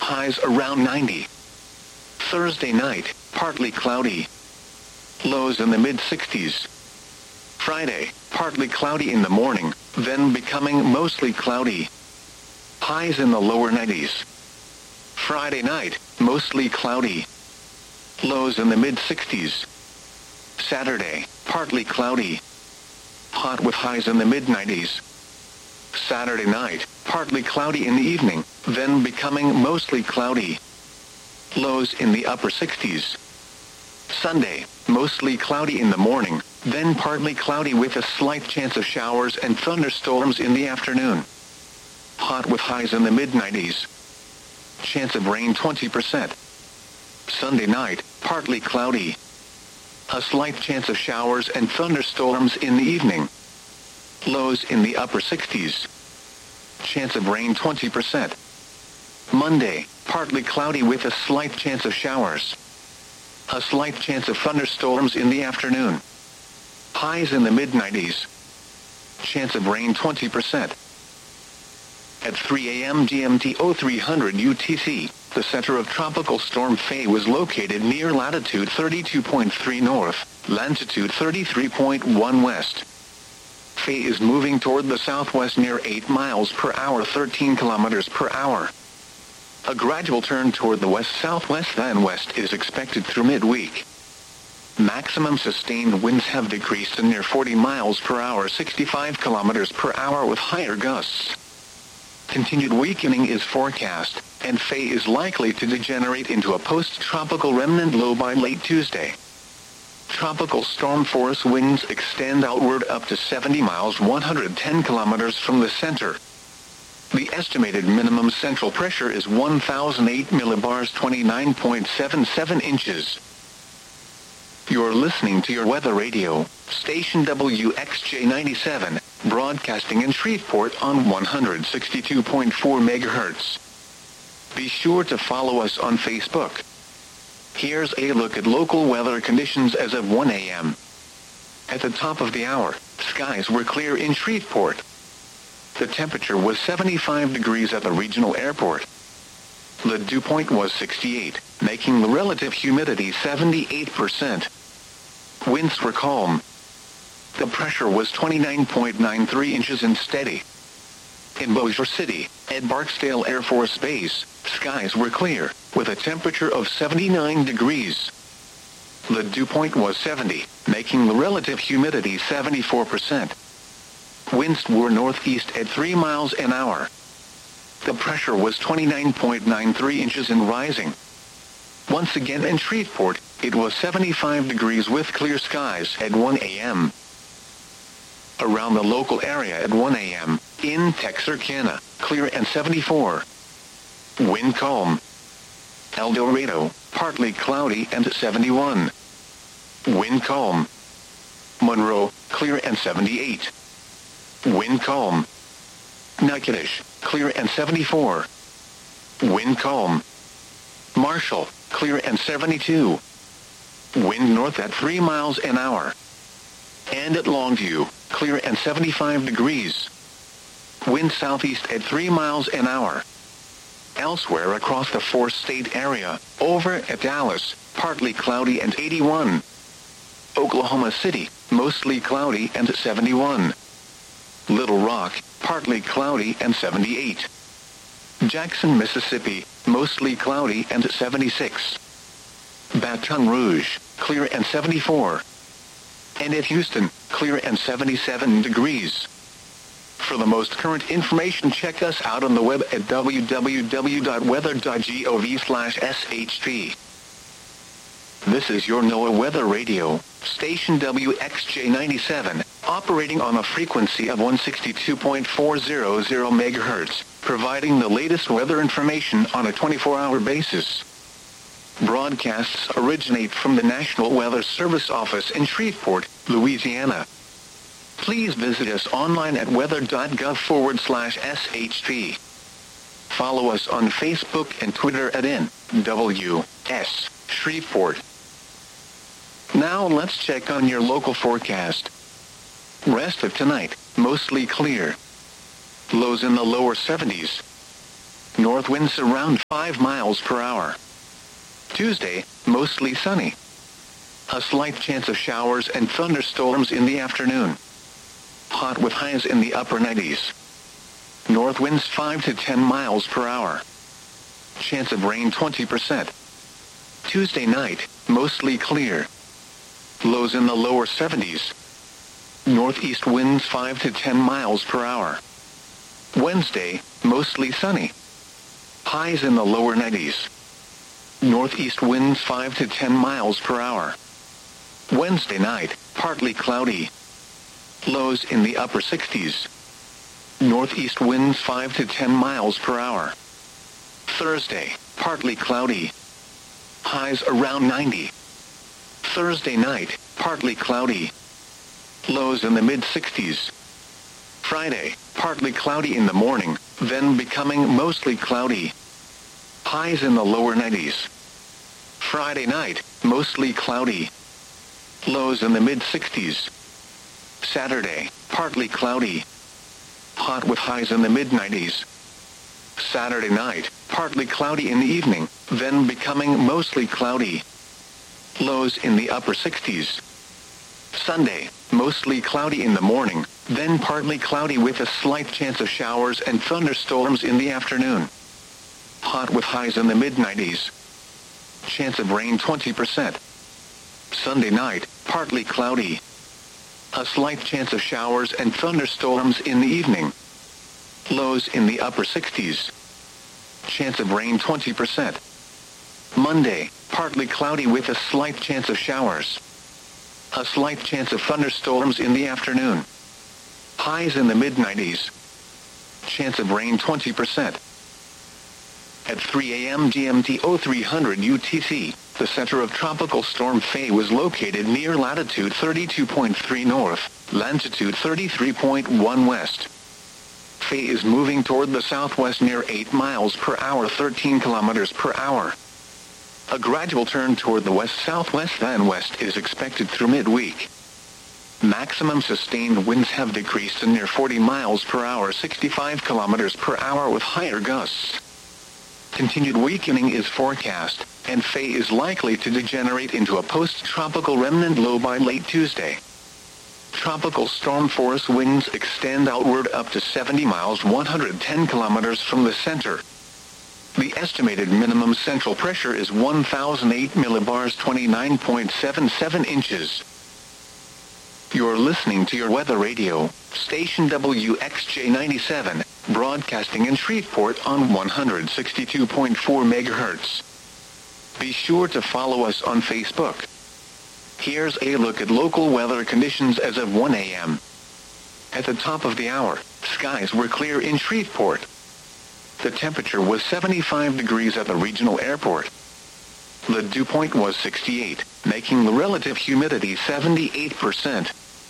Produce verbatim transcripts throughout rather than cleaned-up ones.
Highs around ninety. Thursday night, partly cloudy. Lows in the mid-sixties. Friday, partly cloudy in the morning, then becoming mostly cloudy. Highs in the lower nineties. Friday night, mostly cloudy. Lows in the mid-sixties. Saturday, partly cloudy. Hot with highs in the mid-nineties. Saturday night, partly cloudy in the evening, then becoming mostly cloudy. Lows in the upper sixties. Sunday, mostly cloudy in the morning, then partly cloudy with a slight chance of showers and thunderstorms in the afternoon. Hot with highs in the mid-nineties. Chance of rain twenty percent. Sunday night, partly cloudy. A slight chance of showers and thunderstorms in the evening. Lows in the upper sixties. Chance of rain twenty percent. Monday, partly cloudy with a slight chance of showers. A slight chance of thunderstorms in the afternoon. Highs in the mid-nineties. Chance of rain twenty percent. At three a m G M T oh three hundred U T C, the center of Tropical Storm Faye was located near latitude thirty-two point three north, longitude thirty-three point one west. Faye is moving toward the southwest near eight miles per hour, thirteen kilometers per hour. A gradual turn toward the west-southwest then west is expected through midweek. Maximum sustained winds have decreased to near forty miles per hour, sixty-five kilometers per hour with higher gusts. Continued weakening is forecast, and Faye is likely to degenerate into a post-tropical remnant low by late Tuesday. Tropical storm force winds extend outward up to seventy miles, one hundred ten kilometers from the center. The estimated minimum central pressure is one thousand eight millibars, twenty-nine point seven seven inches. You're listening to your weather radio, station W X J ninety-seven, broadcasting in Shreveport on one hundred sixty-two point four megahertz. Be sure to follow us on Facebook. Here's a look at local weather conditions as of one a m At the top of the hour, skies were clear in Shreveport. The temperature was seventy-five degrees at the regional airport. The dew point was sixty-eight, making the relative humidity seventy-eight percent. Winds were calm. The pressure was twenty-nine point nine three inches and steady. In Bossier City, at Barksdale Air Force Base, skies were clear, with a temperature of seventy-nine degrees. The dew point was seventy, making the relative humidity seventy-four percent. Winds were northeast at three miles an hour. The pressure was twenty-nine point nine three inches and rising. Once again in Shreveport, it was seventy-five degrees with clear skies at one a m Around the local area at one a m, in Texarkana, clear and seventy-four. Wind calm. El Dorado, partly cloudy and seventy-one. Wind calm. Monroe, clear and seventy-eight. Wind calm. Natchitoches, clear and seventy-four. Wind calm. Marshall, clear and seventy-two. Wind north at three miles an hour. And at Longview, clear and seventy-five degrees. Wind southeast at three miles an hour. Elsewhere across the four-state area, over at Dallas, partly cloudy and eighty-one. Oklahoma City, mostly cloudy and seventy-one. Little Rock, partly cloudy and seventy-eight. Jackson, Mississippi, mostly cloudy and seventy-six. Baton Rouge, clear and seventy-four. And at Houston, clear and seventy-seven degrees. For the most current information, check us out on the web at w w w dot weather dot gov slash s h p. This is your NOAA Weather Radio, station W X J ninety-seven, operating on a frequency of one sixty-two point four hundred megahertz, providing the latest weather information on a twenty-four hour basis. Broadcasts originate from the National Weather Service office in Shreveport, Louisiana. Please visit us online at weather.gov forward slash SHP. Follow us on Facebook and Twitter at N W S Shreveport. Now let's check on your local forecast. Rest of tonight, mostly clear. Lows in the lower seventies. north winds around five miles per hour. Tuesday, mostly sunny. A slight chance of showers and thunderstorms in the afternoon. Hot with highs in the upper nineties. North winds five to ten miles per hour. Chance of rain twenty percent. Tuesday night, mostly clear. Lows in the lower seventies. Northeast winds five to ten miles per hour. Wednesday, mostly sunny. Highs in the lower nineties. Northeast winds five to ten miles per hour. Wednesday night, partly cloudy. Lows in the upper sixties. Northeast winds five to ten miles per hour. Thursday, partly cloudy. Highs around ninety. Thursday night, partly cloudy. Lows in the mid-sixties. Friday, partly cloudy in the morning, then becoming mostly cloudy. Highs in the lower nineties. Friday night, mostly cloudy. Lows in the mid-sixties. Saturday, partly cloudy. Hot with highs in the mid-nineties. Saturday night, partly cloudy in the evening, then becoming mostly cloudy. Lows in the upper sixties. Sunday, mostly cloudy in the morning, then partly cloudy with a slight chance of showers and thunderstorms in the afternoon. Hot with highs in the mid-nineties. Chance of rain twenty percent. Sunday night, partly cloudy. A slight chance of showers and thunderstorms in the evening. Lows in the upper sixties. Chance of rain twenty percent. Monday, partly cloudy with a slight chance of showers. A slight chance of thunderstorms in the afternoon. Highs in the mid-nineties. Chance of rain twenty percent. At three a m G M T oh three hundred U T C, the center of Tropical Storm Faye was located near latitude thirty-two point three north, longitude thirty-three point one west. Faye is moving toward the southwest near eight miles per hour, thirteen kilometers per hour. A gradual turn toward the west-southwest then west is expected through midweek. Maximum sustained winds have decreased to near forty miles per hour, sixty-five kilometers per hour with higher gusts. Continued weakening is forecast, and Faye is likely to degenerate into a post-tropical remnant low by late Tuesday. Tropical storm force winds extend outward up to seventy miles, one hundred ten kilometers from the center. The estimated minimum central pressure is one thousand eight millibars, twenty-nine point seven seven inches. You're listening to your weather radio, station W X J ninety-seven, broadcasting in Shreveport on one hundred sixty-two point four megahertz. Be sure to follow us on Facebook. Here's a look at local weather conditions as of one a m At the top of the hour, skies were clear in Shreveport. The temperature was seventy-five degrees at the regional airport. The dew point was sixty-eight, making the relative humidity seventy-eight percent.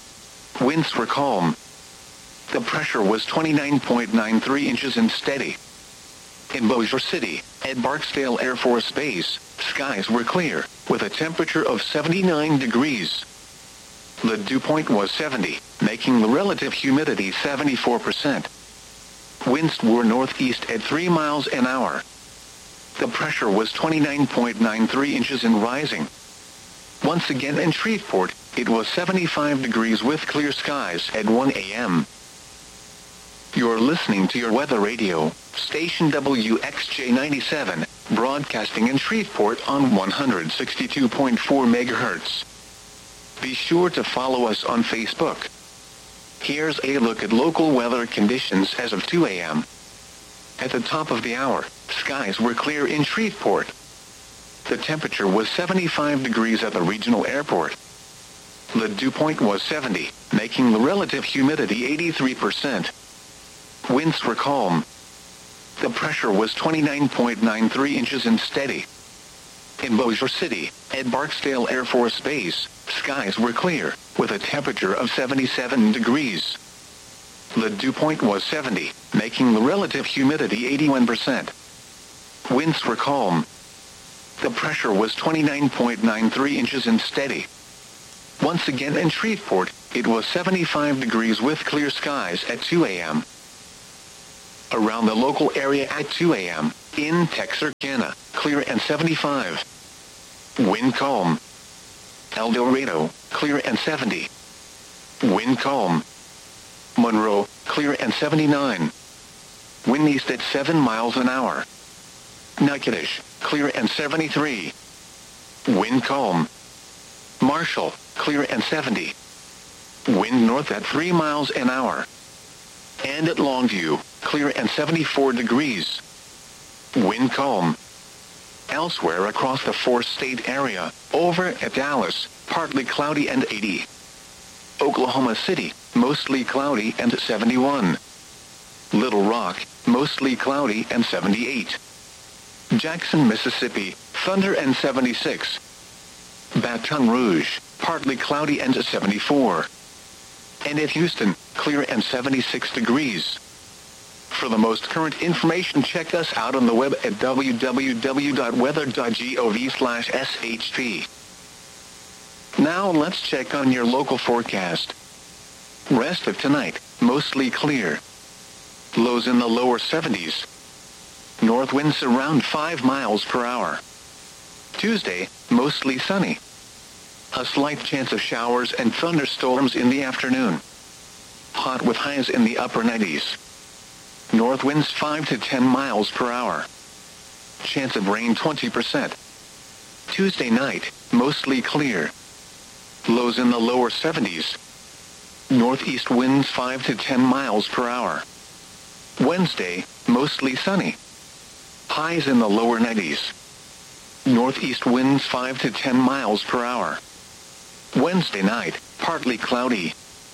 Winds were calm. The pressure was twenty-nine point nine three inches and steady. In Bossier City, at Barksdale Air Force Base, skies were clear, with a temperature of seventy-nine degrees. The dew point was seventy, making the relative humidity seventy-four percent. Winds were northeast at three miles an hour. The pressure was twenty-nine point nine three inches and rising. Once again in Shreveport, it was seventy-five degrees with clear skies at one a m You're listening to your weather radio, station W X J ninety-seven, broadcasting in Shreveport on one hundred sixty-two point four megahertz. Be sure to follow us on Facebook. Here's a look at local weather conditions as of two a m At the top of the hour, skies were clear in Shreveport. The temperature was seventy-five degrees at the regional airport. The dew point was seventy, making the relative humidity eighty-three percent. Winds were calm. The pressure was twenty-nine point nine three inches and steady. In Bossier City, at Barksdale Air Force Base, skies were clear, with a temperature of seventy-seven degrees. The dew point was seventy, making the relative humidity eighty-one percent. Winds were calm. The pressure was twenty-nine point nine three inches and steady. Once again in Shreveport, it was seventy-five degrees with clear skies at two a m around the local area at two a m In Texarkana, clear and seventy-five. Wind calm. El Dorado, clear and seventy. Wind calm. Monroe, clear and seventy-nine. Wind east at seven miles an hour. Natchitoches, clear and seventy-three. Wind calm. Marshall, clear and seventy. Wind north at three miles an hour. And at Longview, clear and seventy-four degrees. Wind calm. Elsewhere across the four-state area, over at Dallas, partly cloudy and eighty. Oklahoma City, mostly cloudy and seventy-one. Little Rock, mostly cloudy and seventy-eight. Jackson, Mississippi, thunder and seventy-six. Baton Rouge, partly cloudy and seventy-four. And at Houston, clear and seventy-six degrees. For the most current information, check us out on the web at w w w dot weather dot gov slash s h p. Now let's check on your local forecast. Rest of tonight, mostly clear. Lows in the lower seventies. North winds around five miles per hour. Tuesday, mostly sunny. A slight chance of showers and thunderstorms in the afternoon. Hot with highs in the upper nineties. North winds five to ten miles per hour. Chance of rain twenty percent. Tuesday night, mostly clear. Lows in the lower seventies. Northeast winds five to ten miles per hour. Wednesday, mostly sunny. Highs in the lower nineties. Northeast winds five to ten miles per hour. Wednesday night, partly cloudy.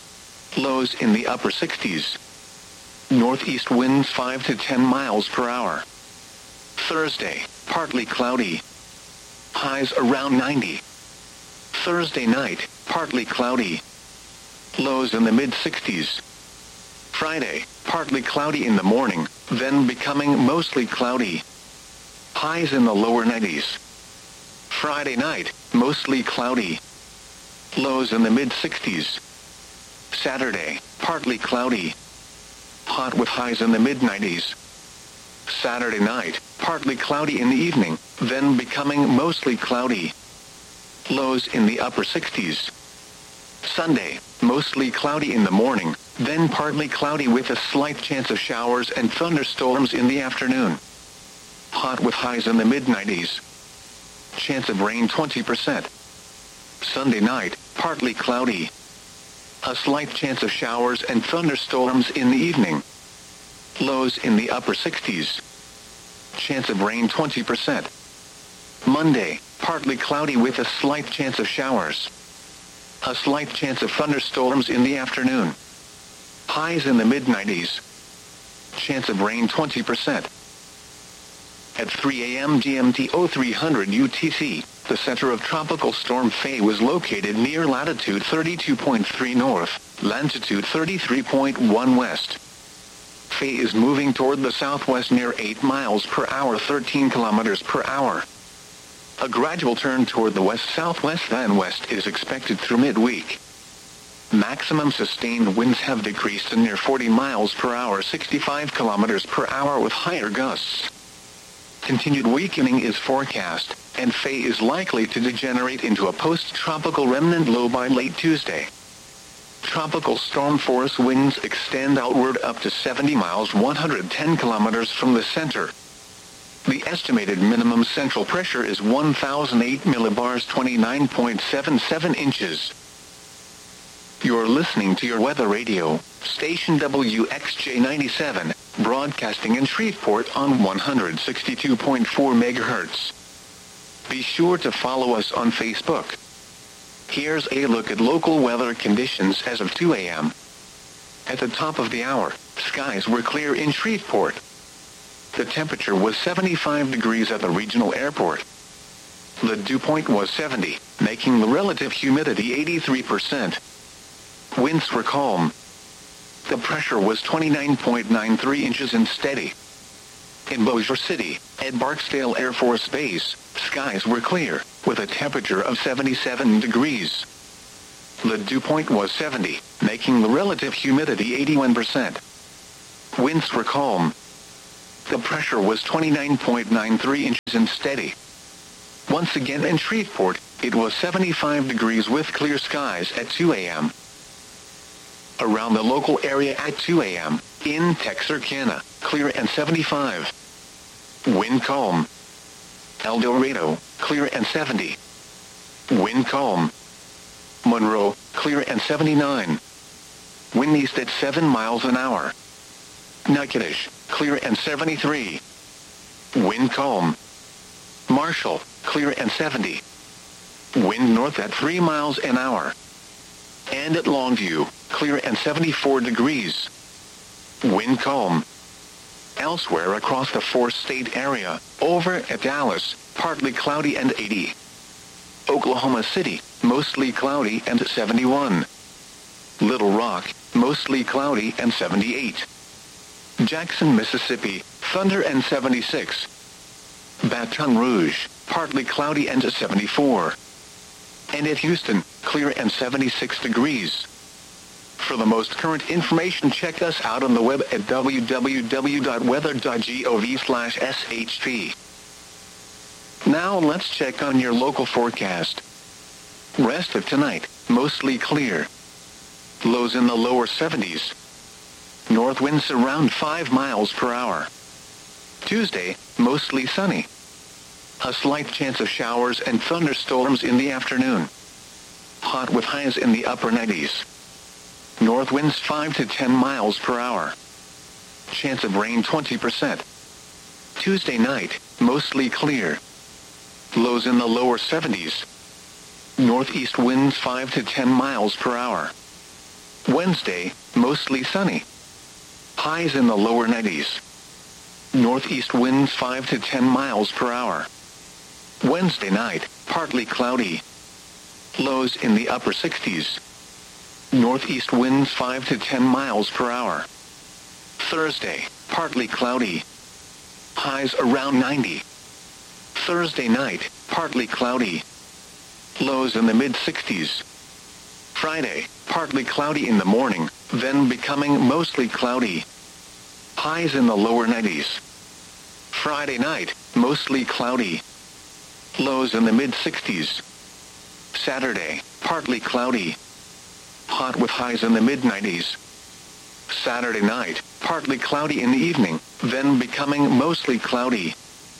Lows in the upper sixties. Northeast winds five to ten miles per hour. Thursday, partly cloudy. Highs around ninety. Thursday night, partly cloudy. Lows in the mid-sixties. Friday, partly cloudy in the morning, then becoming mostly cloudy. Highs in the lower nineties. Friday night, mostly cloudy. Lows in the mid-sixties. Saturday, partly cloudy. Hot with highs in the mid-nineties. Saturday night, partly cloudy in the evening, then becoming mostly cloudy. Lows in the upper sixties. Sunday, mostly cloudy in the morning, then partly cloudy with a slight chance of showers and thunderstorms in the afternoon. Hot with highs in the mid-nineties. Chance of rain twenty percent. Sunday night, partly cloudy. A slight chance of showers and thunderstorms in the evening. Lows in the upper sixties. Chance of rain twenty percent. Monday, partly cloudy with a slight chance of showers. A slight chance of thunderstorms in the afternoon. Highs in the mid-nineties. Chance of rain twenty percent. At three a m G M T oh three hundred U T C, the center of Tropical Storm Faye was located near latitude thirty-two point three north, longitude thirty-three point one west. Faye is moving toward the southwest near eight miles per hour, thirteen kilometers per hour. A gradual turn toward the west-southwest then west is expected through midweek. Maximum sustained winds have decreased to near forty miles per hour, sixty-five kilometers per hour with higher gusts. Continued weakening is forecast, and Faye is likely to degenerate into a post-tropical remnant low by late Tuesday. Tropical storm force winds extend outward up to seventy miles, one hundred ten kilometers from the center. The estimated minimum central pressure is one thousand eight millibars, twenty-nine point seven seven inches. You're listening to your weather radio, station W X J ninety-seven, broadcasting in Shreveport on one hundred sixty-two point four megahertz. Be sure to follow us on Facebook. Here's a look at local weather conditions as of two a m At the top of the hour, skies were clear in Shreveport. The temperature was seventy-five degrees at the regional airport. The dew point was seventy, making the relative humidity eighty-three percent. Winds were calm. The pressure was twenty-nine point nine three inches and steady. In Bossier City, at Barksdale Air Force Base, skies were clear, with a temperature of seventy-seven degrees. The dew point was seventy, making the relative humidity eighty-one percent. Winds were calm. The pressure was twenty-nine point nine three inches and steady. Once again in Shreveport, it was seventy-five degrees with clear skies at two a.m. Around the local area at two a.m., in Texarkana, clear and seventy-five. Wind calm. El Dorado, clear and seventy. Wind calm. Monroe, clear and seventy-nine. Wind east at seven miles an hour. Natchitoches, clear and seventy-three. Wind calm. Marshall, clear and seventy. Wind north at three miles an hour. And at Longview, clear and seventy-four degrees. Wind calm. Elsewhere across the four-state area, over at Dallas, partly cloudy and eighty. Oklahoma City, mostly cloudy and seventy-one. Little Rock, mostly cloudy and seventy-eight. Jackson, Mississippi, thunder and seventy-six. Baton Rouge, partly cloudy and seventy-four. And at Houston, clear and seventy-six degrees. For the most current information, check us out on the web at w w w dot weather dot gov slash s h p. Now let's check on your local forecast. Rest of tonight, mostly clear. Lows in the lower seventies. North winds around five miles per hour. Tuesday, mostly sunny. A slight chance of showers and thunderstorms in the afternoon. Hot with highs in the upper nineties. North winds five to ten miles per hour. Chance of rain twenty percent. Tuesday night, mostly clear. Lows in the lower seventies. Northeast winds five to ten miles per hour. Wednesday, mostly sunny. Highs in the lower nineties. Northeast winds five to ten miles per hour. Wednesday night, partly cloudy. Lows in the upper sixties. Northeast winds five to ten miles per hour. Thursday, partly cloudy. Highs around ninety. Thursday night, partly cloudy. Lows in the mid-sixties. Friday, partly cloudy in the morning, then becoming mostly cloudy. Highs in the lower nineties. Friday night, mostly cloudy. Lows in the mid-sixties. Saturday, partly cloudy. Hot with highs in the mid-nineties. Saturday night, partly cloudy in the evening, then becoming mostly cloudy.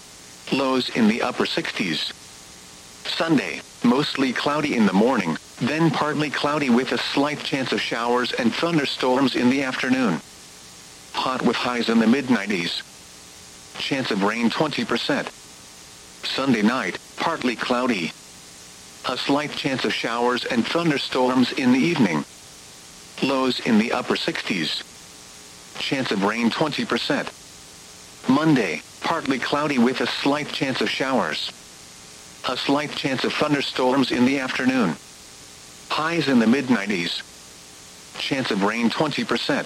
Lows in the upper sixties. Sunday, mostly cloudy in the morning, then partly cloudy with a slight chance of showers and thunderstorms in the afternoon. Hot with highs in the mid-nineties. Chance of rain twenty percent. Sunday night, partly cloudy. A slight chance of showers and thunderstorms in the evening. Lows in the upper sixties. Chance of rain twenty percent. Monday, partly cloudy with a slight chance of showers. A slight chance of thunderstorms in the afternoon. Highs in the mid-nineties. Chance of rain twenty percent.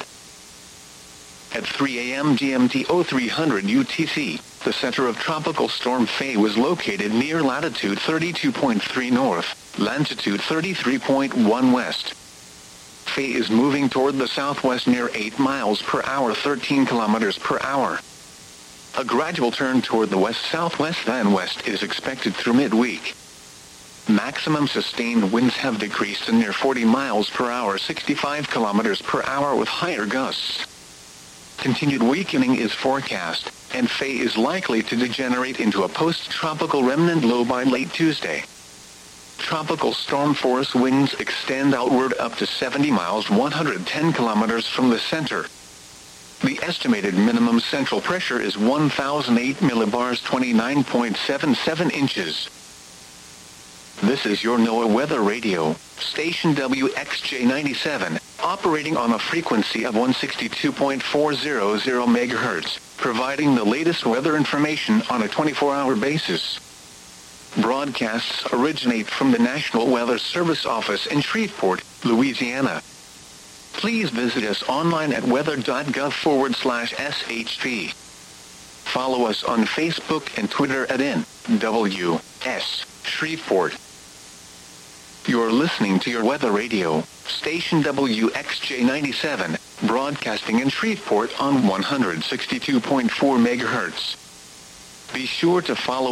At three a m G M T oh three hundred U T C, the center of Tropical Storm Faye was located near latitude thirty-two point three north, longitude thirty-three point one west. Faye is moving toward the southwest near eight miles per hour, thirteen kilometers per hour. A gradual turn toward the west-southwest then west is expected through midweek. Maximum sustained winds have decreased to near forty miles per hour, sixty-five kilometers per hour with higher gusts. Continued weakening is forecast, and Faye is likely to degenerate into a post-tropical remnant low by late Tuesday. Tropical storm force winds extend outward up to seventy miles, one hundred ten kilometers from the center. The estimated minimum central pressure is one thousand eight millibars, twenty-nine point seven seven inches. This is your NOAA Weather Radio, station W X J ninety-seven, operating on a frequency of one sixty-two point four hundred megahertz, providing the latest weather information on a twenty-four hour basis. Broadcasts originate from the National Weather Service office in Shreveport, Louisiana. Please visit us online at weather.gov forward slash SHP. Follow us on Facebook and Twitter at N W S Shreveport. You're listening to your weather radio, station W X J ninety-seven, broadcasting in Shreveport on one hundred sixty-two point four megahertz. Be sure to follow